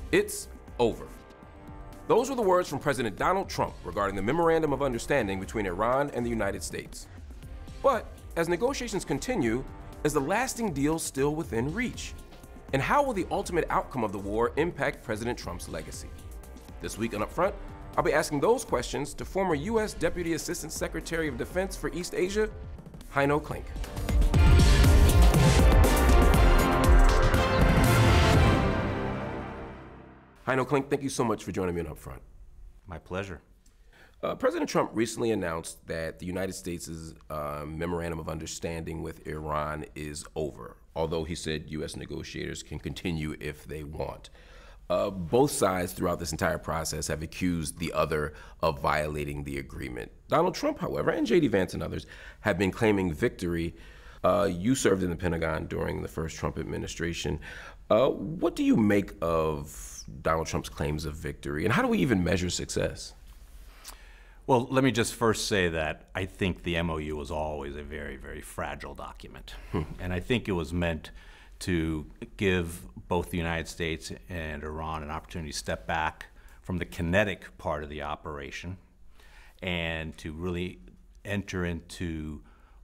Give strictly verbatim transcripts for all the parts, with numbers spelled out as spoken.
It's over. Those were the words from President Donald Trump regarding the Memorandum of Understanding between Iran and the United States. But as negotiations continue, is the lasting deal still within reach? And how will the ultimate outcome of the war impact President Trump's legacy? This week on Upfront, I'll be asking those questions to former U S Deputy Assistant Secretary of Defense for East Asia, Heino Klink. Heino Klink, thank you so much for joining me on Upfront. My pleasure. Uh, President Trump recently announced that the United States' uh, memorandum of understanding with Iran is over, although he said U S negotiators can continue if they want. Uh, both sides throughout this entire process have accused the other of violating the agreement. Donald Trump, however, and J D Vance and others have been claiming victory. Uh, you served in the Pentagon during the first Trump administration. Uh, what do you make of Donald Trump's claims of victory, and how do we even measure success? Well, let me just first say that I think the M O U was always a very, very fragile document. Hmm. And I think it was meant to give both the United States and Iran an opportunity to step back from the kinetic part of the operation and to really enter into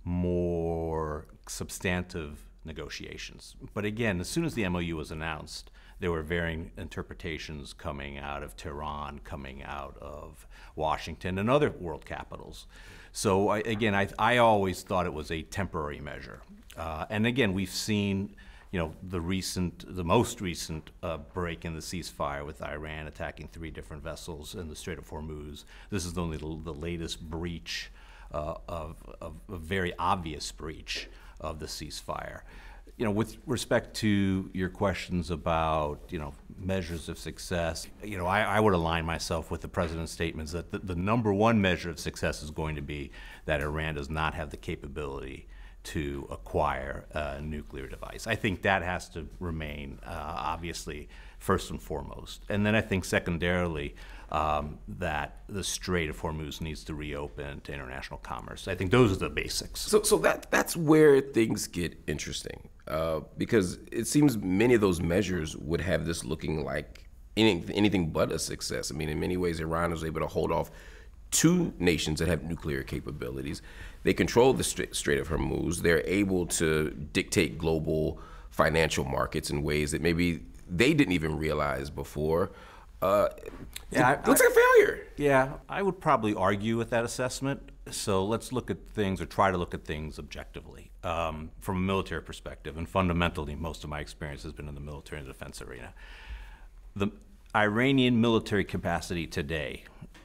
more substantive negotiations. But again, as soon as the M O U was announced, there were varying interpretations coming out of Tehran, coming out of Washington, and other world capitals. So I, again, I, I always thought it was a temporary measure. Uh, and again, we've seen, you know, the recent, the most recent uh, break in the ceasefire with Iran attacking three different vessels in the Strait of Hormuz. This is only the, the latest breach uh, of, of a very obvious breach of the ceasefire. You know, with respect to your questions about, you know, measures of success, you know, I, I would align myself with the president's statements that the, the number one measure of success is going to be that Iran does not have the capability to acquire a nuclear device. I think that has to remain, uh, obviously, first and foremost. And then I think secondarily, um, that the Strait of Hormuz needs to reopen to international commerce. I think those are the basics. So, so that that's where things get interesting, uh, because it seems many of those measures would have this looking like any, anything but a success. I mean, in many ways, Iran was able to hold off two nations that have nuclear capabilities. They control the Strait of Hormuz. They're able to dictate global financial markets in ways that maybe they didn't even realize before. Uh, yeah, it looks I, like a failure. Yeah, I would probably argue with that assessment. So let's look at things, or try to look at things objectively, um, from a military perspective. And fundamentally, most of my experience has been in the military and defense arena. The Iranian military capacity today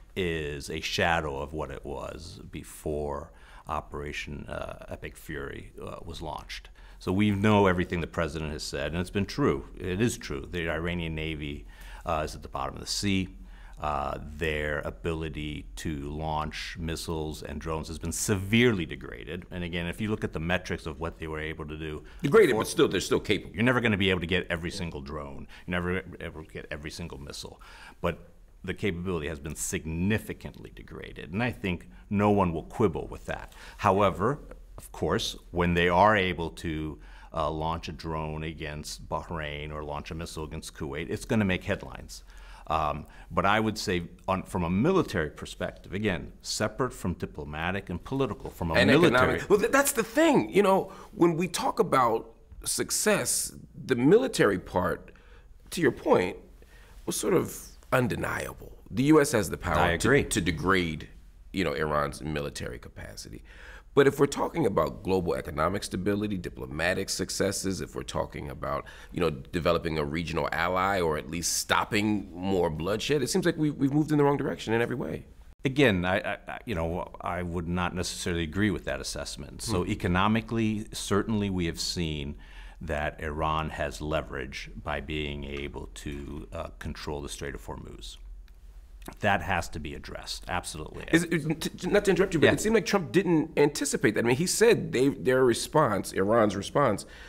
is a shadow of what it was before Operation uh, Epic Fury uh, was launched. So we know everything the president has said, and it's been true. It is true. The Iranian Navy uh, is at the bottom of the sea. Uh, their ability to launch missiles and drones has been severely degraded. And again, if you look at the metrics of what they were able to do, degraded, before, but still, they're still capable. You're never going to be able to get every single drone. You're never able to get every single missile. But the capability has been significantly degraded, and I think no one will quibble with that. However, of course, when they are able to uh, launch a drone against Bahrain or launch a missile against Kuwait, it's going to make headlines. Um, but I would say, on, from a military perspective, again, separate from diplomatic and political, from a and military. Economic. Well, th that's the thing. You know, when we talk about success, the military part, to your point, was sort of undeniable. The U S has the power to, to degrade, you know, Iran's military capacity. But if we're talking about global economic stability, diplomatic successes, if we're talking about, you know, developing a regional ally or at least stopping more bloodshed, it seems like we, we've moved in the wrong direction in every way. Again, I, I, you know, I would not necessarily agree with that assessment. So hmm. economically, certainly we have seen that Iran has leverage by being able to uh, control the Strait of Hormuz. That has to be addressed, absolutely. Is it, not to interrupt you, but yeah. It seemed like Trump didn't anticipate that. I mean, he said they, their response, Iran's response,